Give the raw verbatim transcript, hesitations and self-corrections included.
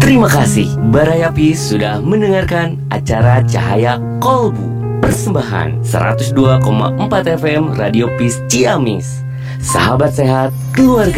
Terima kasih Baraya Peace sudah mendengarkan acara Cahaya Kolbu, persembahan seratus dua koma empat F M Radio Peace Ciamis. Sahabat sehat, keluarga